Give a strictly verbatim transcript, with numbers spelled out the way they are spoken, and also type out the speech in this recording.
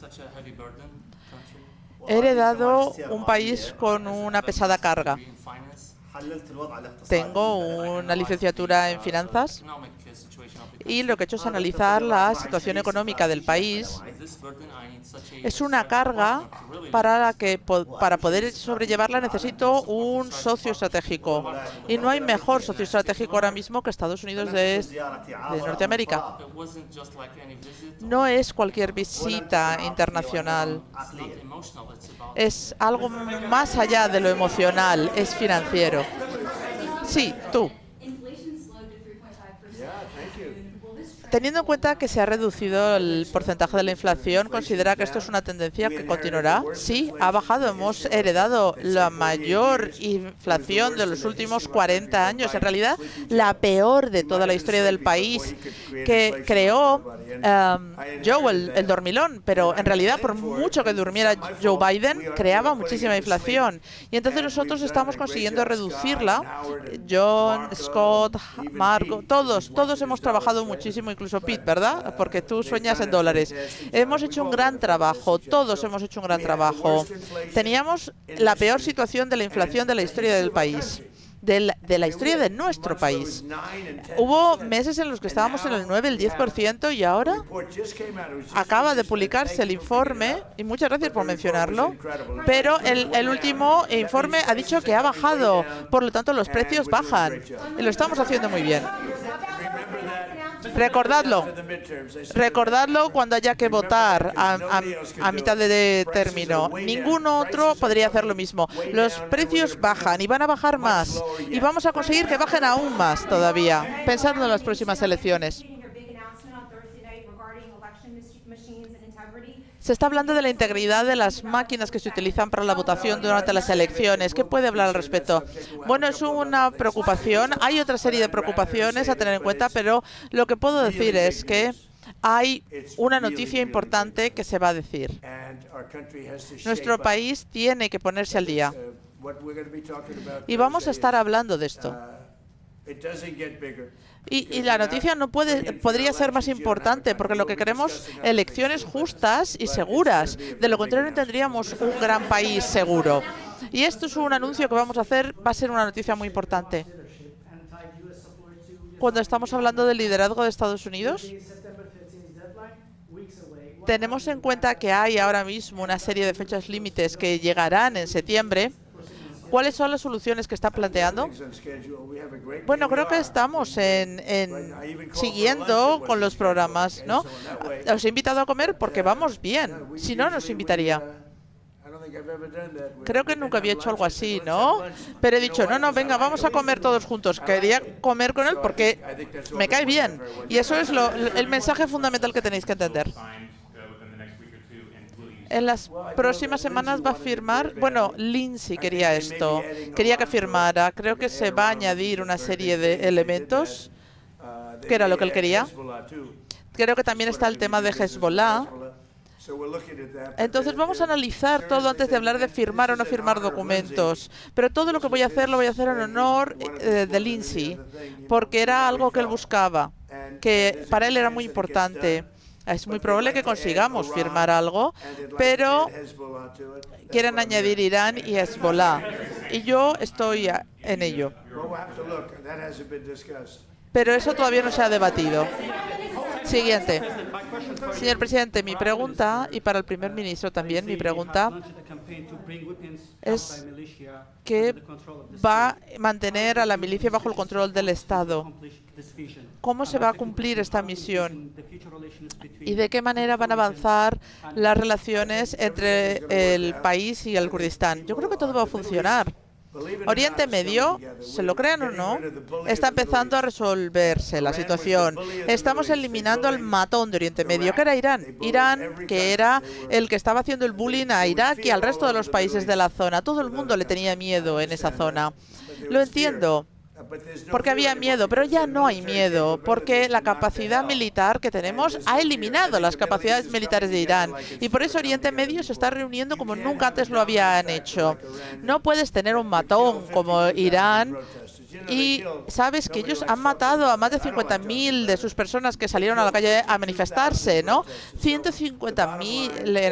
He heredado un país con una pesada carga. Tengo una licenciatura en finanzas y lo que he hecho es analizar la situación económica del país. Es una carga para la que para poder sobrellevarla necesito un socio estratégico. Y no hay mejor socio estratégico ahora mismo que Estados Unidos de, de Norteamérica. No es cualquier visita internacional. Es algo más allá de lo emocional, es financiero. Sí, tú. Teniendo en cuenta que se ha reducido el porcentaje de la inflación, ¿considera que esto es una tendencia que continuará? Sí, ha bajado. Hemos heredado la mayor inflación de los últimos cuarenta años. En realidad, la peor de toda la historia del país, que creó um, Joe, el, el dormilón. Pero en realidad, por mucho que durmiera Joe Biden, creaba muchísima inflación. Y entonces nosotros estamos consiguiendo reducirla. John, Scott, Marco, todos, todos hemos trabajado muchísimo, incluso Pete, ¿verdad? Porque tú sueñas en dólares. Hemos hecho un gran trabajo, todos hemos hecho un gran trabajo. Teníamos la peor situación de la inflación de la historia del país. De la, de la historia de nuestro país. Hubo meses en los que estábamos en el nueve, el diez por ciento y ahora acaba de publicarse el informe, y muchas gracias por mencionarlo, pero el, el último informe ha dicho que ha bajado, por lo tanto los precios bajan y lo estamos haciendo muy bien. Recordadlo, recordadlo cuando haya que votar a, a, a mitad de término. Ningún otro podría hacer lo mismo. Los precios bajan y van a bajar más. Y vamos a conseguir que bajen aún más todavía, pensando en las próximas elecciones. Se está hablando de la integridad de las máquinas que se utilizan para la votación durante las elecciones. ¿Qué puede hablar al respecto? Bueno, es una preocupación. Hay otra serie de preocupaciones a tener en cuenta, pero lo que puedo decir es que hay una noticia importante que se va a decir. Nuestro país tiene que ponerse al día. Y vamos a estar hablando de esto. Y, y la noticia no puede, podría ser más importante, porque lo que queremos elecciones justas y seguras. De lo contrario, no tendríamos un gran país seguro. Y esto es un anuncio que vamos a hacer, va a ser una noticia muy importante. Cuando estamos hablando del liderazgo de Estados Unidos, tenemos en cuenta que hay ahora mismo una serie de fechas límites que llegarán en septiembre. ¿Cuáles son las soluciones que está planteando? Bueno, creo que estamos en, en siguiendo con los programas, ¿no? Os he invitado a comer porque vamos bien. Si no, nos invitaría. Creo que nunca había hecho algo así, ¿no? Pero he dicho, no, no, venga, vamos a comer todos juntos. Quería comer con él porque me cae bien. Y eso es lo, el mensaje fundamental que tenéis que entender. En las próximas semanas va a firmar, bueno, Lindsay quería esto, quería que firmara, creo que se va a añadir una serie de elementos, que era lo que él quería. Creo que también está el tema de Hezbollah. Entonces vamos a analizar todo antes de hablar de firmar o no firmar documentos. Pero todo lo que voy a hacer lo voy a hacer en honor eh, de Lindsay, porque era algo que él buscaba, que para él era muy importante. Es muy probable que consigamos firmar algo, pero quieren añadir Irán y Hezbollah. Y yo estoy en ello. Pero eso todavía no se ha debatido. Siguiente. Señor presidente, mi pregunta, y para el primer ministro también, mi pregunta es que va a mantener a la milicia bajo el control del Estado. ¿Cómo se va a cumplir esta misión? ¿Y de qué manera van a avanzar las relaciones entre el país y el Kurdistán? Yo creo que todo va a funcionar. Oriente Medio, se lo crean o no, está empezando a resolverse la situación. Estamos eliminando al matón de Oriente Medio, que era Irán. Irán, que era el que estaba haciendo el bullying a Irak y al resto de los países de la zona. Todo el mundo le tenía miedo en esa zona. Lo entiendo, porque había miedo, pero ya no hay miedo, porque la capacidad militar que tenemos ha eliminado las capacidades militares de Irán. Y por eso Oriente Medio se está reuniendo como nunca antes lo habían hecho. No puedes tener un matón como Irán. Y sabes que ellos han matado a más de cincuenta mil de sus personas que salieron a la calle a manifestarse, ¿no? ciento cincuenta mil